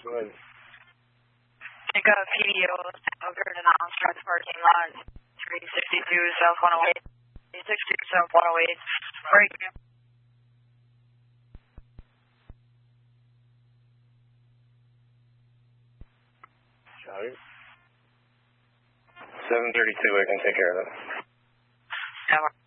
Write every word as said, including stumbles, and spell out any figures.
Go ahead. Pick up P D O over to non-stress parking lot, three sixty-two South one oh eight. sixty-two South one oh eight. Break. Copy. seven thirty-two, I can take care of that. Yeah.